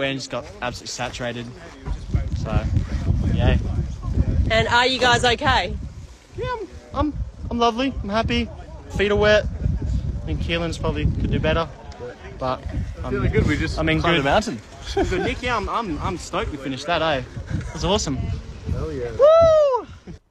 everywhere and just got absolutely saturated. So, yeah. And are you guys okay? Yeah, I'm lovely. I'm happy. Feet are wet. I think Keelan's probably could do better, but I'm feeling good. We just climbed a mountain. Good, Nick. Yeah, I'm stoked we finished that. It was awesome. Hell yeah. Woo!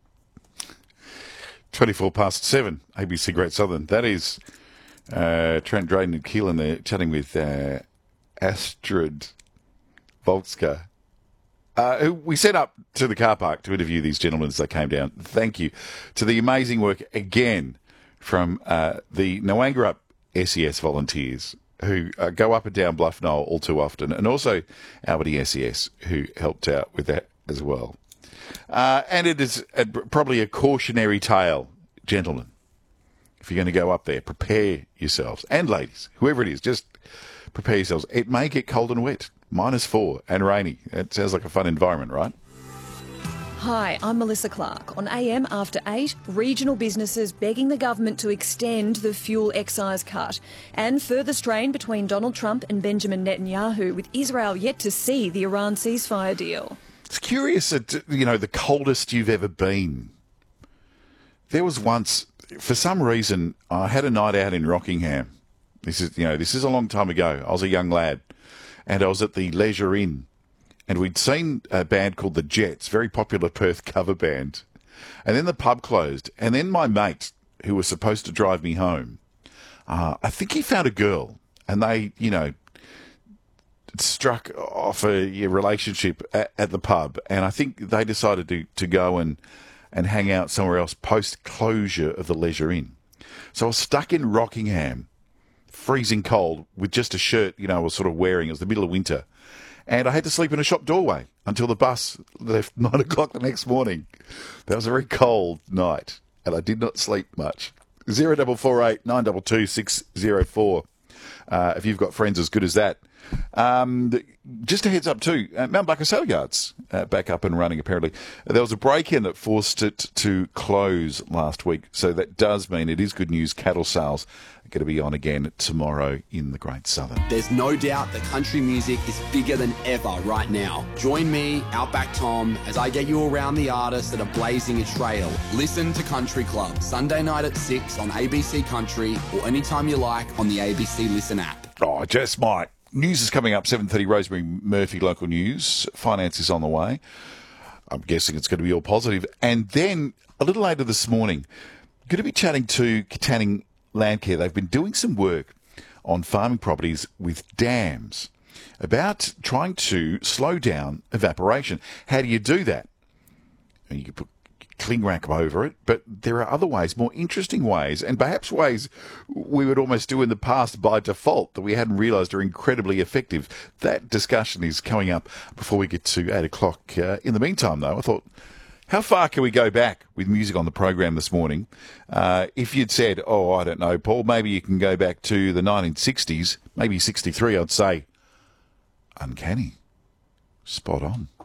7:24, ABC Great Southern. That is Trent Drayden and Keelan there chatting with Astrid Volska, who we set up to the car park to interview these gentlemen as they came down. Thank you to the amazing work again from the Noangarup SES volunteers who go up and down Bluff Knoll all too often, and also Albany SES who helped out with that as well. And it is probably a cautionary tale, gentlemen. If you're going to go up there, prepare yourselves. And ladies, whoever it is, just prepare yourselves. It may get cold and wet, -4 and rainy. It sounds like a fun environment, right? Hi, I'm Melissa Clark. On AM After 8, regional businesses begging the government to extend the fuel excise cut and further strain between Donald Trump and Benjamin Netanyahu, with Israel yet to see the Iran ceasefire deal. It's curious that, the coldest you've ever been. There was once, for some reason, I had a night out in Rockingham. This is a long time ago. I was a young lad, and I was at the Leisure Inn, and we'd seen a band called the Jets, very popular Perth cover band. And then the pub closed, and then my mate, who was supposed to drive me home, I think he found a girl, and they, struck off a relationship at the pub, and I think they decided to go and hang out somewhere else post-closure of the Leisure Inn. So I was stuck in Rockingham, freezing cold, with just a shirt, I was sort of wearing. It was the middle of winter. And I had to sleep in a shop doorway until the bus left 9 o'clock the next morning. That was a very cold night, and I did not sleep much. 0448 922 604 if you've got friends as good as that. Just a heads up too, Mount Barker Sale Yards back up and running apparently. There was a break-in that forced it to close last week, so that does mean it is good news. Cattle sales are going to be on again tomorrow in the Great Southern. There's no doubt that country music is bigger than ever right now. Join me, Outback Tom, as I get you around the artists that are blazing a trail. Listen to Country Club, Sunday night at 6 on ABC Country, or anytime you like on the ABC Listen app. Oh, just might. News is coming up, 7:30, Rosemary Murphy, local news. Finance is on the way. I'm guessing it's going to be all positive. And then, a little later this morning, going to be chatting to Katanning Landcare. They've been doing some work on farming properties with dams about trying to slow down evaporation. How do you do that? You can put cling wrap over it, but there are other ways, more interesting ways, and perhaps ways we would almost do in the past by default that we hadn't realised are incredibly effective. That discussion is coming up before we get to 8 o'clock. In the meantime, though, I thought, how far can we go back with music on the program this morning? If you'd said, I don't know, Paul, maybe you can go back to the 1960s, maybe 63, I'd say, uncanny. Spot on.